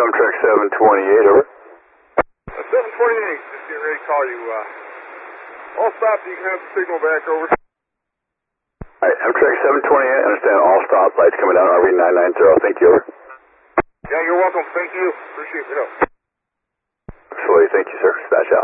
Amtrak 728, over. 728, just getting ready to call you. All stop, you can have the signal back, over. Alright, Amtrak 728, understand all stop lights coming down, RV 990, thank you, over. Yeah, you're welcome, thank you. Appreciate the help. Absolutely, thank you, sir. Dispatch out.